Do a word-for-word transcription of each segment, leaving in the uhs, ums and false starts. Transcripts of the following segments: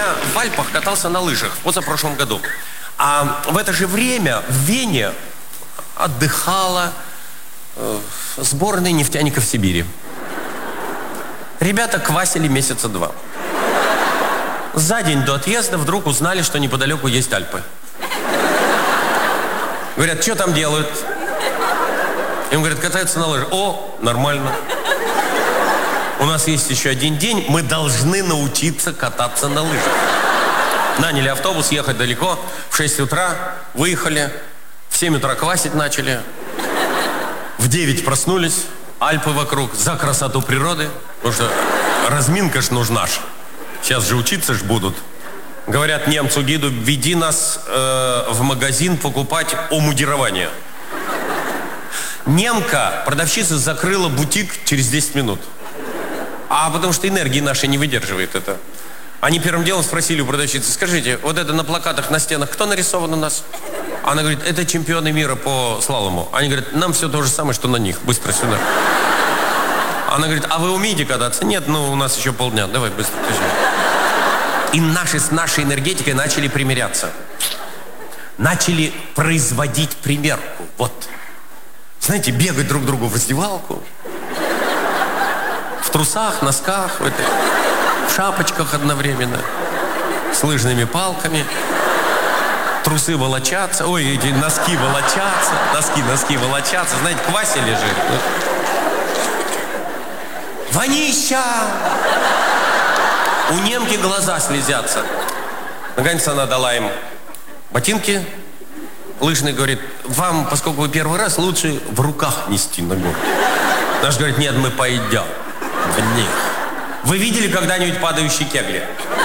в Альпах катался на лыжах в позапрошлом году. А в это же время в Вене отдыхала э, сборная нефтяников Сибири. Ребята квасили месяца два. За день до отъезда вдруг узнали, что неподалеку есть Альпы. Говорят, что там делают? Им говорят, катаются на лыжах. О, нормально. У нас есть еще один день, мы должны научиться кататься на лыжах. Наняли автобус, ехать далеко. В шесть утра выехали, в семь утра квасить начали. В девять проснулись, Альпы вокруг, за красоту природы. Потому что разминка ж нужна ж. Сейчас же учиться ж будут. Говорят немцу гиду, веди нас э, в магазин покупать омундирование. Немка, продавщица, закрыла бутик через десять минут. А потому что энергии нашей не выдерживает это. Они первым делом спросили у продавщицы, скажите, вот это на плакатах, на стенах, кто нарисован у нас? Она говорит, это чемпионы мира по слалому. Они говорят, нам все то же самое, что на них, быстро сюда. Она говорит, а вы умеете кататься? Нет, ну у нас еще полдня, давай быстро. И наши с нашей энергетикой начали примиряться. Начали производить примерку. Вот. Знаете, бегать друг другу в раздевалку. В трусах, носках, в, этой, в шапочках одновременно. С лыжными палками. Трусы волочатся. Ой, эти носки волочатся. Носки, носки волочатся. Знаете, кваси лежит. Вонища! У немки глаза слезятся. Наконец она дала им ботинки. Лыжный говорит, вам, поскольку вы первый раз, лучше в руках нести на гору. Наш говорит, нет, мы пойдем в них. Вы видели когда-нибудь падающие кегли?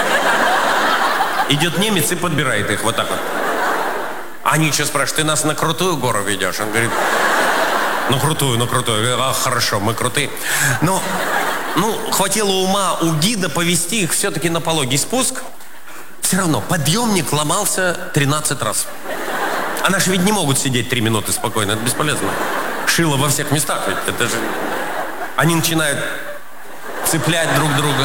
Идет немец и подбирает их вот так вот. Они что спрашивают, ты нас на крутую гору ведешь? Он говорит, ну крутую, ну крутую. А, хорошо, мы крутые. Но, ну, хватило ума у гида повести их все-таки на пологий спуск. Все равно подъемник ломался тринадцать раз. А наши ведь не могут сидеть три минуты спокойно, это бесполезно. Шило во всех местах ведь, это же... Они начинают цеплять друг друга.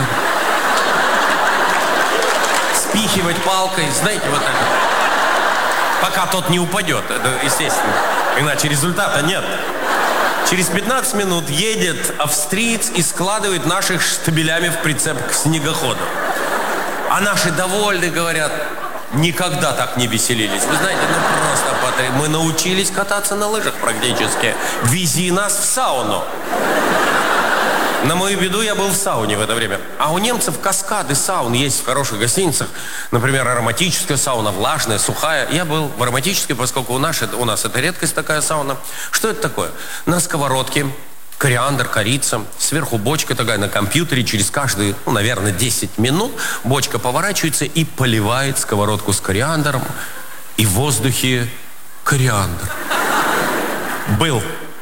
Спихивать палкой, знаете, вот так вот. Пока тот не упадет, это естественно. Иначе результата нет. Через пятнадцать минут едет австриец и складывает наших штабелями в прицеп к снегоходу. А наши довольны, говорят, никогда так не веселились. Вы знаете, ну просто потри... мы научились кататься на лыжах практически. Вези нас в сауну. На мою беду я был в сауне в это время. А у немцев каскады саун есть в хороших гостиницах. Например, ароматическая сауна, влажная, сухая. Я был в ароматической, поскольку у нас, у нас это редкость такая сауна. Что это такое? На сковородке кориандр, корица, сверху бочка такая на компьютере, через каждые, ну, наверное, десять минут бочка поворачивается и поливает сковородку с кориандром, и в воздухе кориандр. Был.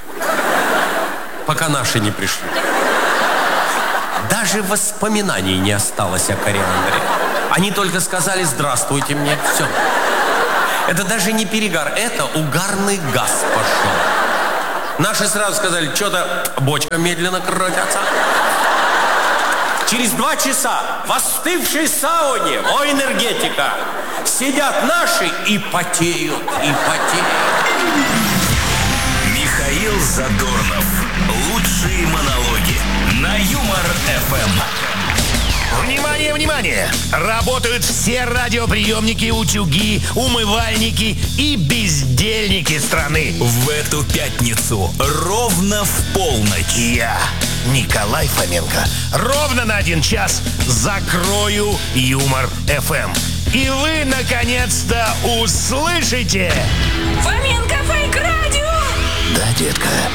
Пока наши не пришли. Даже воспоминаний не осталось о кориандре. Они только сказали «здравствуйте» мне, все. Это даже не перегар, это угарный газ пошел. Наши сразу сказали, что-то бочка медленно крутится. Через два часа в остывшей сауне, о, энергетика, сидят наши и потеют, и потеют. Михаил Задорнов. Лучшие монологи на Юмор-эф эм. Внимание, внимание! Работают все радиоприемники, утюги, умывальники и бездельники страны. В эту пятницу ровно в полночь Я, Николай Фоменко, ровно на один час закрою Юмор-эф эм. И вы, наконец-то, услышите... Фоменко Фейк Радио! Да, детка.